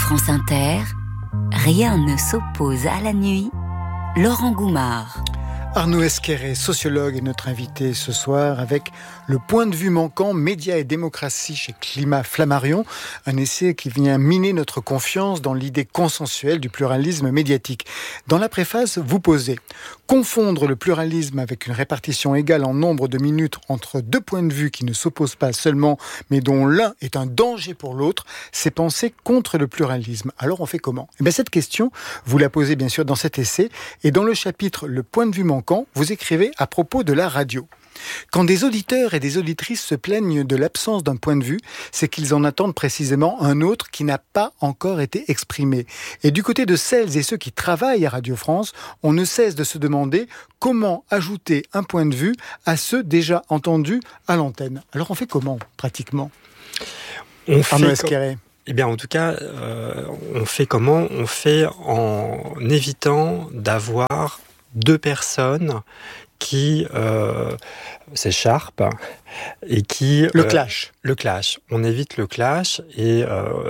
France Inter, rien ne s'oppose à la nuit. Laurent Goumard. Arnaud Esquerret, sociologue, est notre invité ce soir avec Le point de vue manquant, médias et démocratie chez Climat Flammarion, un essai qui vient miner notre confiance dans l'idée consensuelle du pluralisme médiatique. Dans la préface, vous posez « Confondre le pluralisme avec une répartition égale en nombre de minutes entre deux points de vue qui ne s'opposent pas seulement, mais dont l'un est un danger pour l'autre, c'est penser contre le pluralisme. » Alors on fait comment ? Eh bien, cette question, vous la posez bien sûr dans cet essai, et dans le chapitre « Le point de vue manquant », vous écrivez à propos de la radio. Quand des auditeurs et des auditrices se plaignent de l'absence d'un point de vue, c'est qu'ils en attendent précisément un autre qui n'a pas encore été exprimé. Et du côté de celles et ceux qui travaillent à Radio France, on ne cesse de se demander comment ajouter un point de vue à ceux déjà entendus à l'antenne. Alors on fait comment, pratiquement ? Arnaud Esquerret. Eh bien, en tout cas, on fait comment ? On fait en évitant d'avoir deux personnes qui s'écharpent et qui... Le clash. Le clash. On évite le clash et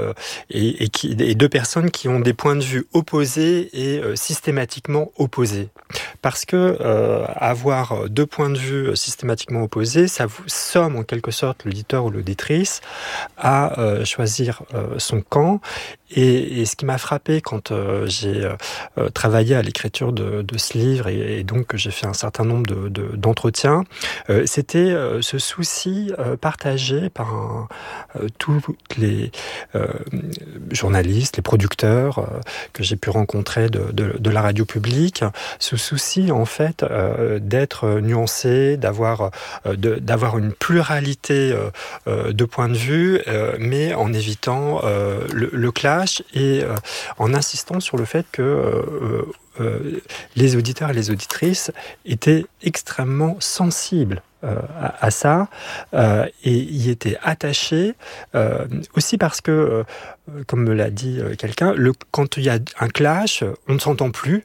deux personnes qui ont des points de vue opposés et systématiquement opposés. Parce que avoir deux points de vue systématiquement opposés, ça vous somme en quelque sorte l'auditeur ou l'auditrice à choisir son camp. Et ce qui m'a frappé quand j'ai travaillé à l'écriture de ce livre et donc que j'ai fait un certain nombre d'entretiens, c'était ce souci partagé par tous les journalistes, les producteurs que j'ai pu rencontrer de la radio publique, ce souci en fait d'être nuancé, d'avoir une pluralité de points de vue, mais en évitant le clash et en insistant sur le fait que les auditeurs et les auditrices étaient extrêmement sensibles à ça et y étaient attachés aussi parce que, comme me l'a dit quelqu'un, quand il y a un clash, on ne s'entend plus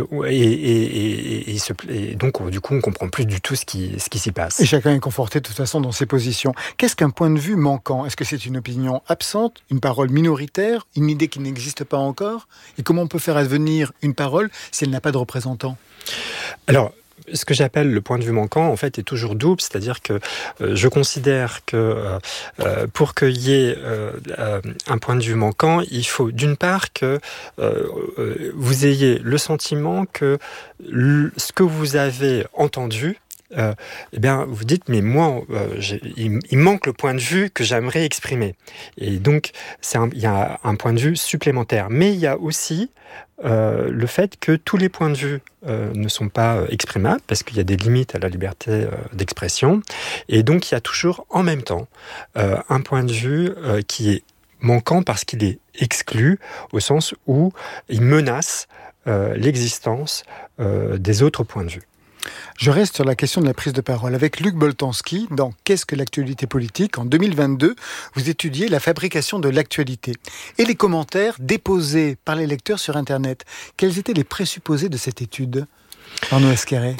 et donc du coup on comprend plus du tout ce qui s'y passe. Et chacun est conforté de toute façon dans ses positions. Qu'est-ce qu'un point de vue manquant ? Est-ce que c'est une opinion absente, une parole minoritaire, une idée qui n'existe pas encore ? Et comment on peut faire advenir une parole si elle n'a pas de représentant ? Alors, ce que j'appelle le point de vue manquant, en fait, est toujours double, c'est-à-dire que je considère que pour qu'il y ait un point de vue manquant, il faut d'une part que vous ayez le sentiment que ce que vous avez entendu, eh bien, vous dites, mais moi, il manque le point de vue que j'aimerais exprimer. Et donc, il y a un point de vue supplémentaire. Mais il y a aussi le fait que tous les points de vue ne sont pas exprimables, parce qu'il y a des limites à la liberté d'expression. Et donc, il y a toujours, en même temps, un point de vue qui est manquant parce qu'il est exclu, au sens où il menace l'existence des autres points de vue. Je reste sur la question de la prise de parole. Avec Luc Boltanski, dans Qu'est-ce que l'actualité politique ? En 2022, vous étudiez la fabrication de l'actualité et les commentaires déposés par les lecteurs sur Internet. Quels étaient les présupposés de cette étude ? Arnaud Esquerret.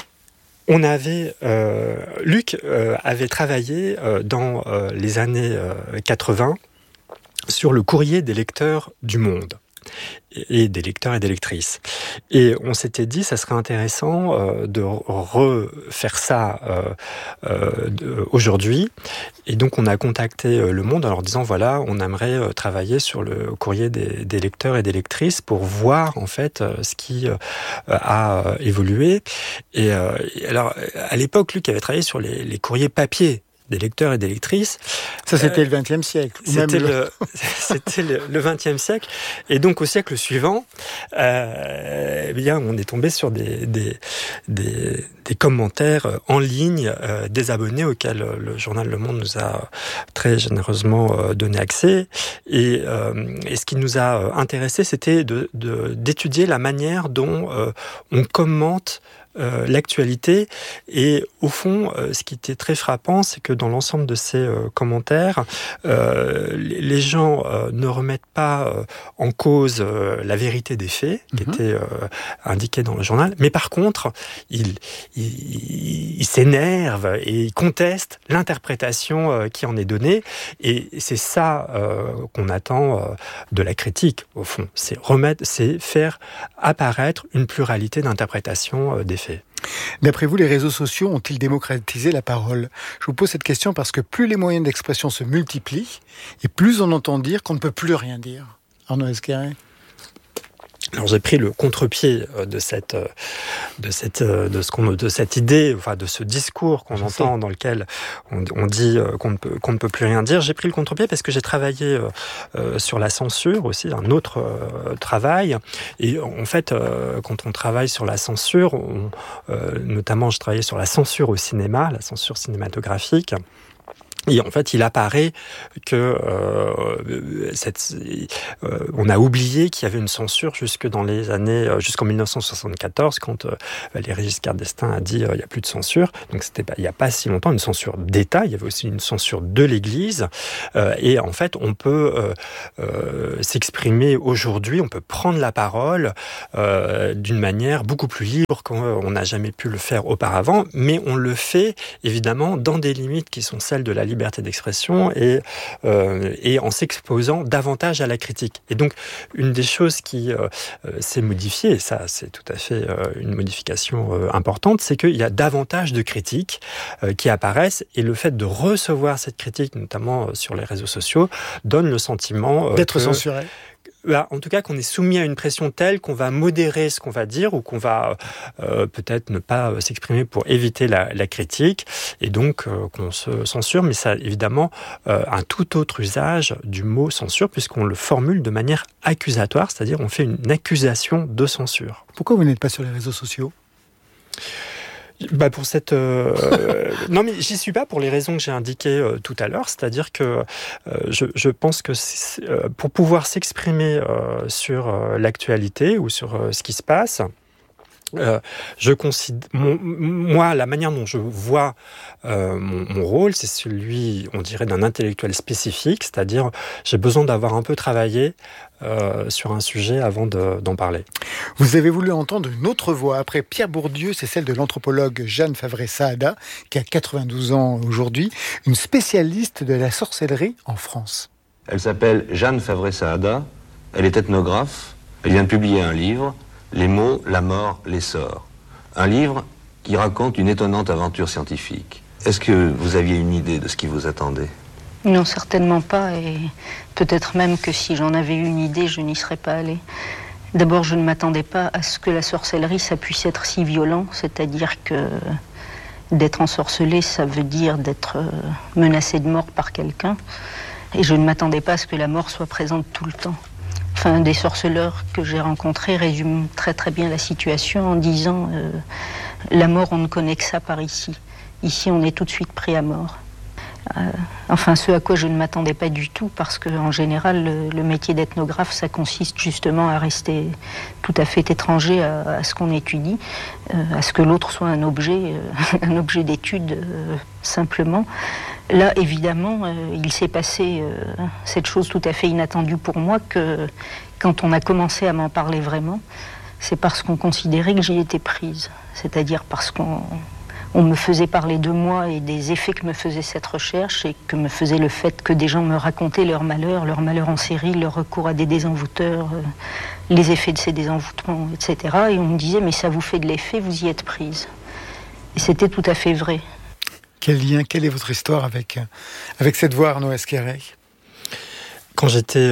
Luc avait travaillé dans les années 80 sur le courrier des lecteurs du Monde. Et des lecteurs et des lectrices. Et on s'était dit, ça serait intéressant de refaire ça aujourd'hui. Et donc, on a contacté Le Monde en leur disant, voilà, on aimerait travailler sur le courrier des lecteurs et des lectrices pour voir, en fait, ce qui a évolué. Et alors, à l'époque, Luc avait travaillé sur les courriers papier des lecteurs et des lectrices. Ça, c'était le XXe siècle. C'était le XXe siècle. Et donc, au siècle suivant, eh bien, on est tombé sur des commentaires en ligne des abonnés auxquels le journal Le Monde nous a très généreusement donné accès. Et ce qui nous a intéressé, c'était d'étudier la manière dont on commente l'actualité. Et au fond, ce qui était très frappant, c'est que dans l'ensemble de ces commentaires, les gens ne remettent pas en cause la vérité des faits qui étaient indiqués dans le journal, mais par contre, ils s'énervent et ils contestent l'interprétation qui en est donnée. Et c'est ça qu'on attend de la critique, au fond. C'est faire apparaître une pluralité d'interprétations des faits. D'après vous, les réseaux sociaux ont-ils démocratisé la parole ? Je vous pose cette question parce que plus les moyens d'expression se multiplient, et plus on entend dire qu'on ne peut plus rien dire. Arnaud Esquerret. Alors j'ai pris le contre-pied de cette idée, enfin de ce discours qu'on entend dans lequel on dit qu'on ne peut plus rien dire. J'ai pris le contre-pied parce que j'ai travaillé sur la censure aussi, un autre travail. Et en fait, quand on travaille sur la censure, notamment je travaillais sur la censure au cinéma, la censure cinématographique. Et en fait, il apparaît que on a oublié qu'il y avait une censure jusqu'en 1974, quand Valéry Giscard d'Estaing a dit il n'y a plus de censure. Donc c'était il n'y a pas si longtemps une censure d'État. Il y avait aussi une censure de l'Église. Et en fait, on peut s'exprimer aujourd'hui, on peut prendre la parole d'une manière beaucoup plus libre qu'on n'a jamais pu le faire auparavant. Mais on le fait évidemment dans des limites qui sont celles de la liberté d'expression et en s'exposant davantage à la critique. Et donc, une des choses qui s'est modifiée, et ça c'est tout à fait une modification importante, c'est qu'il y a davantage de critiques qui apparaissent, et le fait de recevoir cette critique, notamment sur les réseaux sociaux, donne le sentiment d'être censuré. En tout cas, qu'on est soumis à une pression telle qu'on va modérer ce qu'on va dire, ou qu'on va peut-être ne pas s'exprimer pour éviter la critique, et donc qu'on se censure. Mais ça a évidemment un tout autre usage du mot censure, puisqu'on le formule de manière accusatoire, c'est-à-dire on fait une accusation de censure. Pourquoi vous n'êtes pas sur les réseaux sociaux ? Pour cette non, mais j'y suis pas pour les raisons que j'ai indiquées tout à l'heure, c'est-à-dire que je pense que pour pouvoir s'exprimer sur l'actualité ou sur ce qui se passe, je considère, moi, la manière dont je vois mon rôle, c'est celui, on dirait, d'un intellectuel spécifique, c'est-à-dire j'ai besoin d'avoir un peu travaillé sur un sujet avant d'en parler. Vous avez voulu entendre une autre voix. Après Pierre Bourdieu, c'est celle de l'anthropologue Jeanne Favret-Saada, qui a 92 ans aujourd'hui, une spécialiste de la sorcellerie en France. Elle s'appelle Jeanne Favret-Saada, elle est ethnographe, elle vient de publier un livre, Les mots, la mort, l'essor. Un livre qui raconte une étonnante aventure scientifique. Est-ce que vous aviez une idée de ce qui vous attendait ? Non, certainement pas, et peut-être même que si j'en avais eu une idée, je n'y serais pas allée. D'abord, je ne m'attendais pas à ce que la sorcellerie, ça puisse être si violent, c'est-à-dire que d'être ensorcelé, ça veut dire d'être menacé de mort par quelqu'un, et je ne m'attendais pas à ce que la mort soit présente tout le temps. Enfin, des sorceleurs que j'ai rencontrés résument très très bien la situation en disant la mort, on ne connaît que ça par ici. Ici, on est tout de suite pris à mort. Enfin, ce à quoi je ne m'attendais pas du tout, parce qu'en général, le métier d'ethnographe, ça consiste justement à rester tout à fait étranger à ce qu'on étudie, à ce que l'autre soit un objet d'étude simplement. Là, évidemment, il s'est passé cette chose tout à fait inattendue pour moi, que quand on a commencé à m'en parler vraiment, c'est parce qu'on considérait que j'y étais prise. C'est-à-dire parce qu'on me faisait parler de moi et des effets que me faisait cette recherche, et que me faisait le fait que des gens me racontaient leur malheur en série, leur recours à des désenvoûteurs, les effets de ces désenvoûtements, etc. Et on me disait, mais ça vous fait de l'effet, vous y êtes prise. Et c'était tout à fait vrai. Quel lien, quelle est votre histoire avec cette voix, Arnaud Esquerret ? Quand j'étais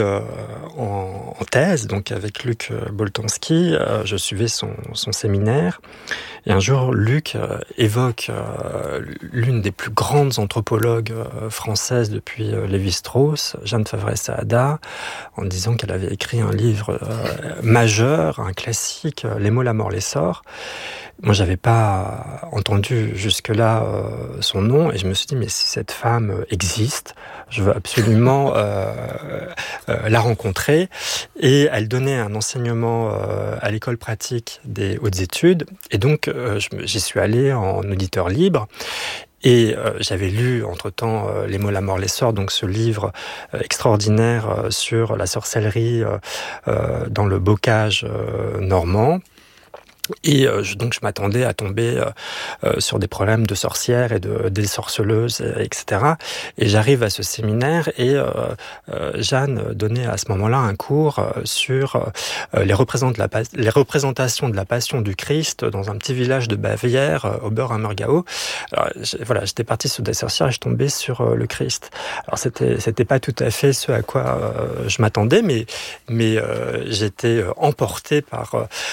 en thèse, donc avec Luc Boltanski, je suivais son séminaire. Et un jour, Luc évoque l'une des plus grandes anthropologues françaises depuis Lévi-Strauss, Jeanne Favret-Saada, en disant qu'elle avait écrit un livre majeur, un classique, Les mots, la mort, l'essor. Moi, j'avais pas entendu jusque-là son nom, et je me suis dit, mais si cette femme existe, je veux absolument la rencontrer, et elle donnait un enseignement à l'école pratique des hautes études, et donc j'y suis allé en auditeur libre. Et j'avais lu entre-temps Les mots, la mort, les sorts, donc ce livre extraordinaire sur la sorcellerie dans le bocage normand. Et donc je m'attendais à tomber sur des problèmes de sorcières et des sorceleuses, etc. Et j'arrive à ce séminaire et Jeanne donnait à ce moment-là un cours sur les représentations de la Passion du Christ dans un petit village de Bavière, Oberammergau. Alors voilà, j'étais parti sur des sorcières et je tombais sur le Christ. Alors c'était pas tout à fait ce à quoi je m'attendais, mais j'étais emporté par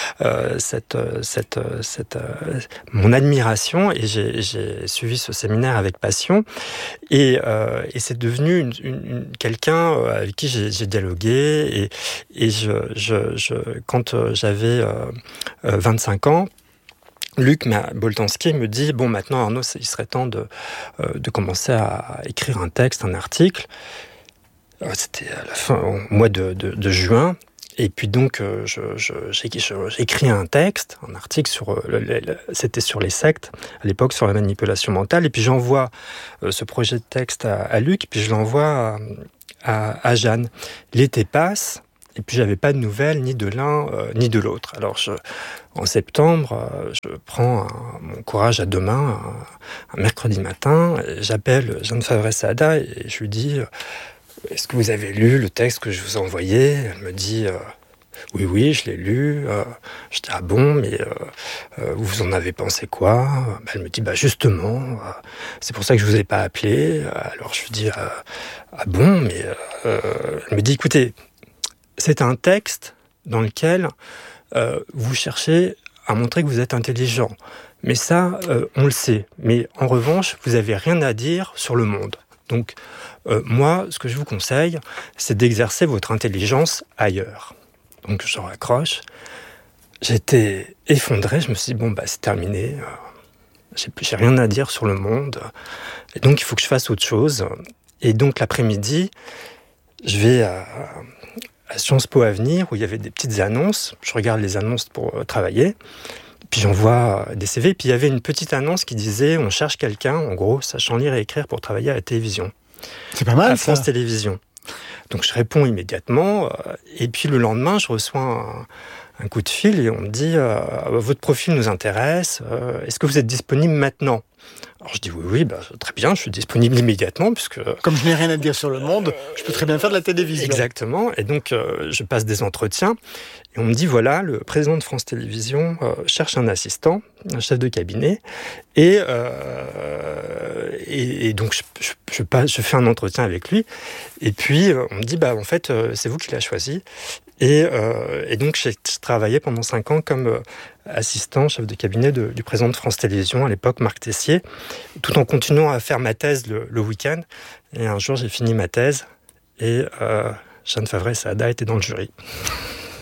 mon admiration, et j'ai suivi ce séminaire avec passion, et c'est devenu quelqu'un avec qui j'ai dialogué, et quand j'avais 25 ans, Luc Boltanski me dit « Bon, maintenant, Arnaud, il serait temps de commencer à écrire un texte, un article. » C'était à la fin, au mois de juin. Et puis donc, j'écris un texte, un article c'était sur les sectes, à l'époque sur la manipulation mentale, et puis j'envoie ce projet de texte à Luc, puis je l'envoie à Jeanne. L'été passe, et puis j'avais pas de nouvelles, ni de l'un, ni de l'autre. Alors en septembre, je prends mon courage à deux mains, un mercredi matin, j'appelle Jeanne Favret-Saada, et je lui dis... Est-ce que vous avez lu le texte que je vous ai envoyé ? Elle me dit oui, je l'ai lu. Je dis ah bon, mais vous en avez pensé quoi ? Elle me dit justement, c'est pour ça que je vous ai pas appelé. Alors je lui dis ah bon, mais elle me dit écoutez, c'est un texte dans lequel vous cherchez à montrer que vous êtes intelligent. Mais ça, on le sait. Mais en revanche, vous avez rien à dire sur le monde. Donc, moi, ce que je vous conseille, c'est d'exercer votre intelligence ailleurs. Donc, je raccroche. J'étais effondré. Je me suis dit, c'est terminé. J'ai rien à dire sur le monde. Et donc, il faut que je fasse autre chose. Et donc, l'après-midi, je vais à Sciences Po Avenir, où il y avait des petites annonces. Je regarde les annonces pour travailler. Puis j'envoie des CV. Puis il y avait une petite annonce qui disait « On cherche quelqu'un, en gros, sachant lire et écrire pour travailler à la télévision. » C'est pas mal, à France Télévisions. Donc je réponds immédiatement. Et puis le lendemain, je reçois un coup de fil et on me dit « Votre profil nous intéresse. Est-ce que vous êtes disponible maintenant ?» Alors je dis oui, très bien, je suis disponible immédiatement puisque... Comme je n'ai rien à dire sur le monde, je peux très bien faire de la télévision. Exactement, et donc je passe des entretiens et on me dit voilà, le président de France Télévisions cherche un assistant, un chef de cabinet, et donc je fais un entretien avec lui, et puis on me dit en fait c'est vous qui l'avez choisi. Et donc, j'ai travaillé pendant 5 ans comme assistant, chef de cabinet du président de France Télévisions, à l'époque, Marc Tessier, tout en continuant à faire ma thèse le week-end. Et un jour, j'ai fini ma thèse et Jeanne Favret-Saada était dans le jury.